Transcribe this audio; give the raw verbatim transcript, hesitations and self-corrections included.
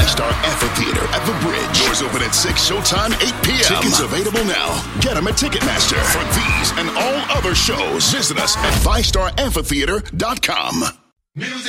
Five Star Amphitheater at the Bridge. Doors open at six, showtime eight p.m. Tickets available now. Get them at Ticketmaster. For these and all other shows, visit us at five star amphitheater dot com. Music.